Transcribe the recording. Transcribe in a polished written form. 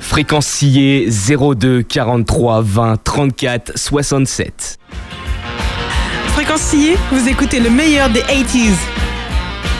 Fréquence sillée 02 43 20 34 67. Fréquence sillée, vous écoutez le meilleur des 80s.